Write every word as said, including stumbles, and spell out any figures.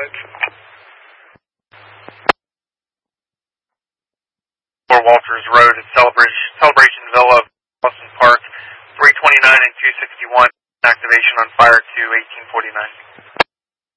Acknowledge. four Walters Road at Celebration, Celebration Villa, Boston Park, three twenty-nine and two sixty-one. Activation on fire to eighteen forty-nine.